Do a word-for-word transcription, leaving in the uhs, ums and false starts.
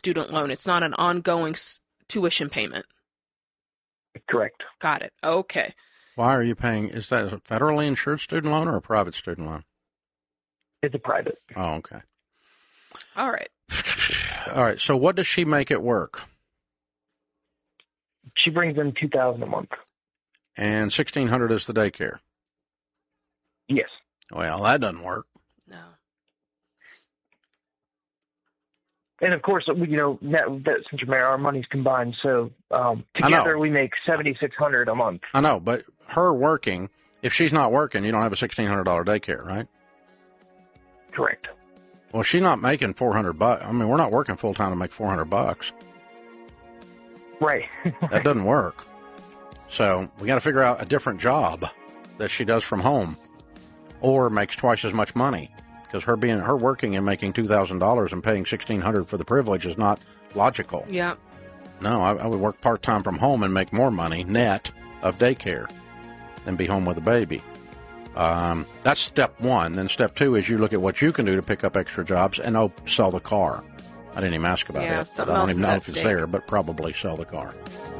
student loan. It's not an ongoing s- tuition payment. Correct. Got it. Okay. Why are you paying? Is that a federally insured student loan or a private student loan? It's a private. Oh, okay. All right. All right. So what does she make at work? She brings in two thousand dollars a month. And sixteen hundred dollars is the daycare? Yes. Well, that doesn't work. No. And of course, you know, that, that since you're married, our money's combined, so um, together we make seventy-six hundred dollars a month. I know, but her working, if she's not working, you don't have a sixteen hundred dollars daycare, right? Correct. Well, she's not making four hundred bucks. I mean, we're not working full time to make four hundred bucks. Right. That doesn't work. So we got to figure out a different job that she does from home, or makes twice as much money. Because her being her working and making two thousand dollars and paying sixteen hundred dollars for the privilege is not logical. Yeah. No, I, I would work part time from home and make more money net of daycare than be home with a baby. Um, that's step one. Then step two is you look at what you can do to pick up extra jobs and oh, sell the car. I didn't even ask about Yeah, it. But something I don't else even is know at if it's stake. there, but probably sell the car.